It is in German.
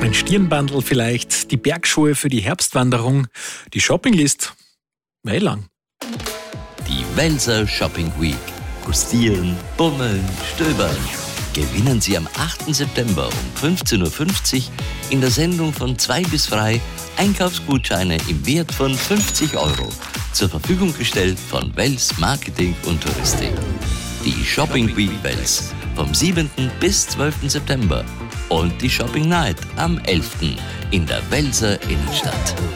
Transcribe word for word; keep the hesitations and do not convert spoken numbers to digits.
Ein Stirnbandel vielleicht, die Bergschuhe für die Herbstwanderung, die Shoppinglist, weil lang. Die Welser Shopping Week. Gustieren, bummeln, stöbern. Gewinnen Sie am achten September um fünfzehn Uhr fünfzig in der Sendung von zwei bis frei Einkaufsgutscheine im Wert von fünfzig Euro. Zur Verfügung gestellt von Wels Marketing und Touristik. Die Shopping Week Wels vom siebenten bis zwölften September und die Shopping Night am elften in der Welser Innenstadt.